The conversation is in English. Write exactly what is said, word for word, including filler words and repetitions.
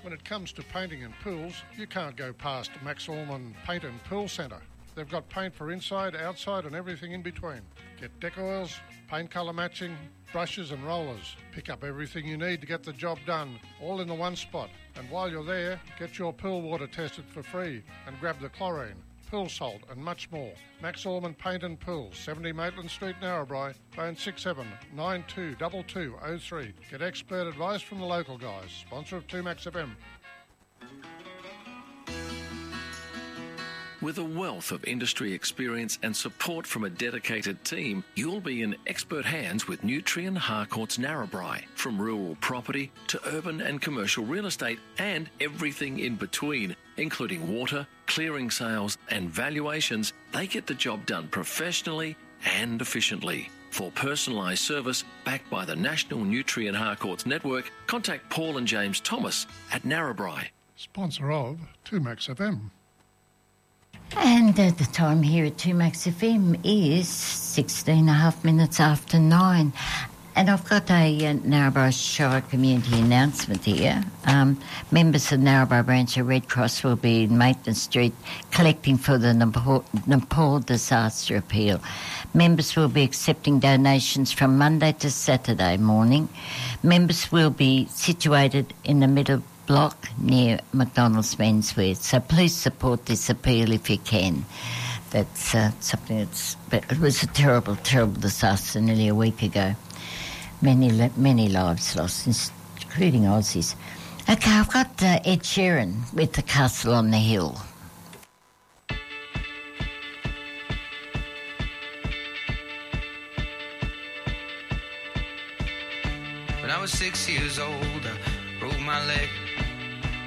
When it comes to painting and pools, you can't go past Max Allman Paint and Pool Centre. They've got paint for inside, outside and everything in between. Get deck oils, paint colour matching, brushes and rollers. Pick up everything you need to get the job done, all in the one spot. And while you're there, get your pool water tested for free and grab the chlorine, pool salt and much more. Max Allman Paint and Pool, seventy Maitland Street, Narrabri, phone six seven nine two two two oh three. Get expert advice from the local guys. Sponsor of two Max F M. With a wealth of industry experience and support from a dedicated team, you'll be in expert hands with Nutrien Harcourts Narrabri. From rural property to urban and commercial real estate and everything in between, including water, clearing sales and valuations, they get the job done professionally and efficiently. For personalised service backed by the National Nutrien Harcourts Network, contact Paul and James Thomas at Narrabri. Sponsor of two Max F M. And uh, the time here at two Max F M is sixteen and a half minutes after nine. And I've got a uh, Narrabri Shire community announcement here. Um, members of Narrabri branch of Red Cross will be in Maitland Street collecting for the Nepal, Nepal disaster appeal. Members will be accepting donations from Monday to Saturday morning. Members will be situated in the middle block near McDonald's Menswear. So please support this appeal if you can. That's uh, something that's... But it was a terrible, terrible disaster nearly a week ago. Many, many lives lost, including Aussies. Okay, I've got uh, Ed Sheeran with The Castle on the Hill. When I was six years old, I broke my leg.